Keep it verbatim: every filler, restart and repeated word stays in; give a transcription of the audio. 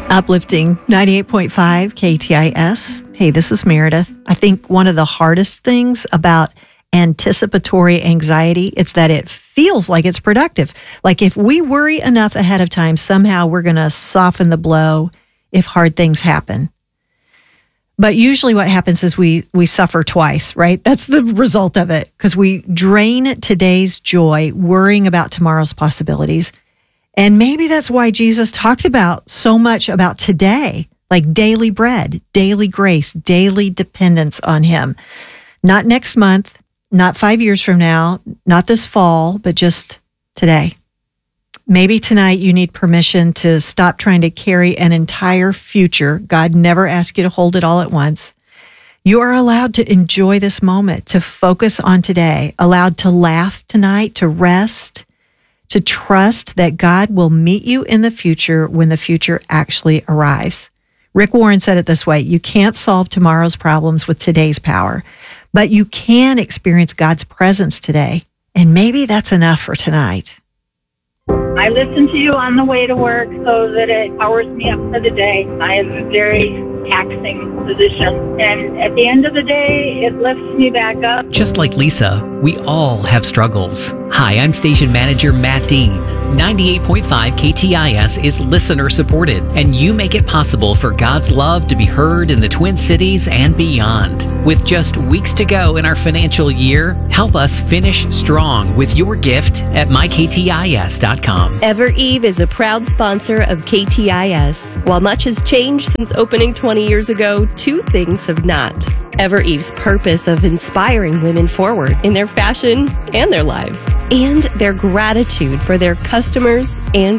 Uplifting ninety-eight point five K T I S. Hey, this is Meredith. I think one of the hardest things about anticipatory anxiety, it's that it feels like it's productive. Like if we worry enough ahead of time, somehow we're going to soften the blow if hard things happen. But usually what happens is we we suffer twice, right? That's the result of it, because we drain today's joy worrying about tomorrow's possibilities. And maybe that's why Jesus talked about so much about today, like daily bread, daily grace, daily dependence on him. Not next month, not five years from now, not this fall, but just today. Maybe tonight you need permission to stop trying to carry an entire future. God never asked you to hold it all at once. You are allowed to enjoy this moment, to focus on today, allowed to laugh tonight, to rest, to trust that God will meet you in the future when the future actually arrives. Rick Warren said it this way: you can't solve tomorrow's problems with today's power, but you can experience God's presence today. And maybe that's enough for tonight. I listen to you on the way to work so that it powers me up for the day. I have a very taxing position, and at the end of the day, it lifts me back up. Just like Lisa, we all have struggles. Hi, I'm station manager Matt Dean. ninety-eight point five K T I S is listener supported, and you make it possible for God's love to be heard in the Twin Cities and beyond. With just weeks to go in our financial year, help us finish strong with your gift at my k t i s dot com. EverEve is a proud sponsor of K T I S. While much has changed since opening twenty years ago, two things have not. EverEve's purpose of inspiring women forward in their fashion and their lives, and their gratitude for their customers and